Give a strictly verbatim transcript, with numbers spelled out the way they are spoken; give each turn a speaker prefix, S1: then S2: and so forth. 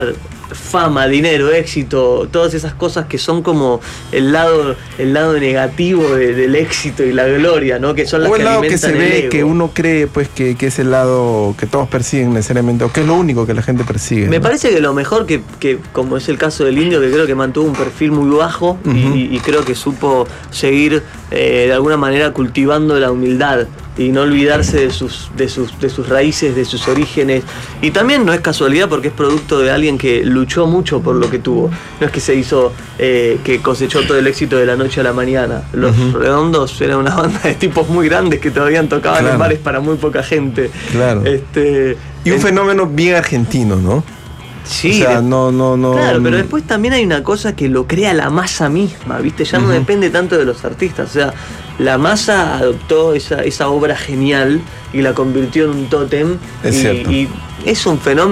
S1: fama, dinero, éxito, todas esas cosas que son como el lado el lado negativo de, del éxito y la gloria, ¿no? Que son las
S2: o
S1: que
S2: el lado
S1: alimentan
S2: que se
S1: el
S2: ve,
S1: ego.
S2: que uno cree pues que, que es el lado que todos persiguen necesariamente, o que es lo único que la gente persigue.
S1: Me
S2: ¿no?
S1: parece que lo mejor que, que, como es el caso del Indio, que creo que mantuvo un perfil muy bajo, uh-huh. y, y creo que supo seguir eh, de alguna manera cultivando la humildad y no olvidarse de sus, de sus, de sus raíces, de sus orígenes. Y también no es casualidad porque es producto de alguien que luchó mucho por lo que tuvo. No es que se hizo, eh, que cosechó todo el éxito de la noche a la mañana. Los uh-huh. Redondos eran una banda de tipos muy grandes que todavía tocaban claro. en bares para muy poca gente.
S2: Claro.
S1: Este,
S2: y un
S1: en...
S2: fenómeno bien argentino, ¿no?
S1: Sí,
S2: o sea,
S1: de...
S2: no, no, no.
S1: Claro, pero después también hay una cosa que lo crea la masa misma, ¿viste? Ya uh-huh. no depende tanto de los artistas. O sea, la masa adoptó esa, esa obra genial y la convirtió en un tótem.
S2: Es
S1: y,
S2: cierto.
S1: Y es un fenómeno.